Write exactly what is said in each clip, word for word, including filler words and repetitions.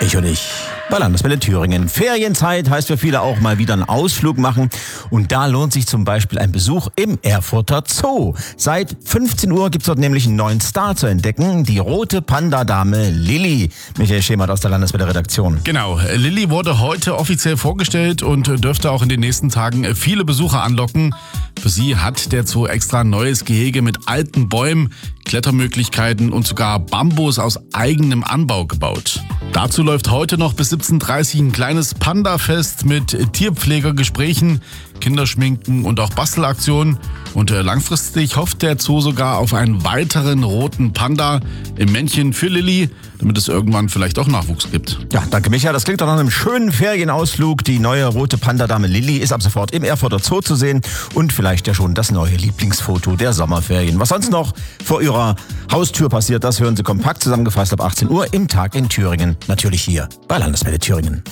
Ich und ich. Bei Landeswelle Thüringen. Ferienzeit heißt für viele auch mal wieder einen Ausflug machen. Und da lohnt sich zum Beispiel ein Besuch im Erfurter Zoo. Seit fünfzehn Uhr gibt's dort nämlich einen neuen Star zu entdecken. Die rote Panda-Dame Lilly. Michael Schemert aus der Landeswelle Redaktion. Genau. Lilly wurde heute offiziell vorgestellt und dürfte auch in den nächsten Tagen viele Besucher anlocken. Für sie hat der Zoo extra ein neues Gehege mit alten Bäumen, Klettermöglichkeiten und sogar Bambus aus eigenem Anbau gebaut. Dazu läuft heute noch bis siebzehn Uhr dreißig ein kleines Panda-Fest mit Tierpflegergesprächen, Kinderschminken und auch Bastelaktionen. Und langfristig hofft der Zoo sogar auf einen weiteren roten Panda im Männchen für Lilly, damit es irgendwann vielleicht auch Nachwuchs gibt. Ja, danke Micha. Das klingt doch nach einem schönen Ferienausflug. Die neue rote Panda-Dame Lilly ist ab sofort im Erfurter Zoo zu sehen und vielleicht ja schon das neue Lieblingsfoto der Sommerferien. Was sonst noch vor Ihrer Haustür passiert, das hören Sie kompakt zusammengefasst ab achtzehn Uhr im Tag in Thüringen. Natürlich hier bei Landeswelle Thüringen.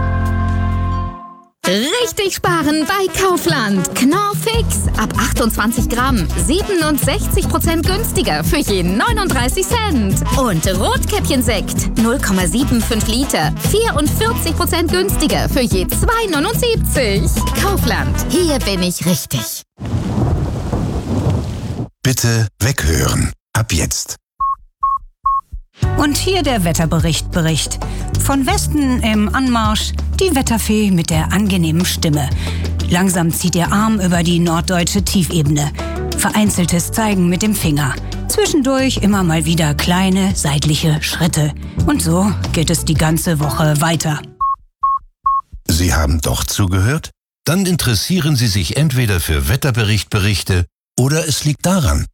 Richtig sparen bei Kaufland. Knorr-Fix ab achtundzwanzig Gramm. siebenundsechzig Prozent günstiger für jeden neununddreißig Cent. Und Rotkäppchensekt null Komma fünfundsiebzig Liter. vierundvierzig Prozent günstiger für je zwei neunundsiebzig. Kaufland. Hier bin ich richtig. Bitte weghören. Ab jetzt. Und hier der Wetterbericht Bericht. Von Westen im Anmarsch die Wetterfee mit der angenehmen Stimme. Langsam zieht ihr Arm über die norddeutsche Tiefebene. Vereinzeltes Zeigen mit dem Finger. Zwischendurch immer mal wieder kleine seitliche Schritte. Und so geht es die ganze Woche weiter. Sie haben doch zugehört? Dann interessieren Sie sich entweder für Wetterberichtberichte oder es liegt daran.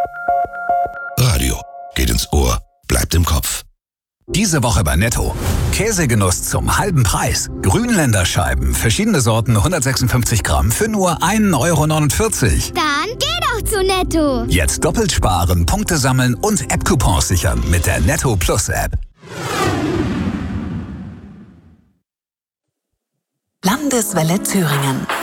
Radio geht ins Ohr, bleibt im Kopf. Diese Woche bei Netto. Käsegenuss zum halben Preis. Grünländerscheiben, verschiedene Sorten, hundertsechsundfünfzig Gramm für nur ein Euro neunundvierzig. Dann geh doch zu Netto. Jetzt doppelt sparen, Punkte sammeln und App-Coupons sichern mit der Netto Plus App. Landeswelle Thüringen.